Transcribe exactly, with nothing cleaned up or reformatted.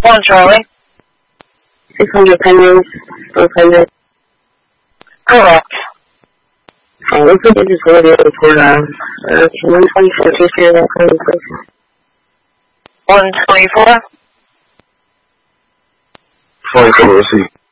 One Charlie. six hundred pennies, five hundred. Correct. I looks like it is going to be for, uh, uh, one twenty-four, two zero, that kind of place. one twenty-four. Twenty-four, receipt.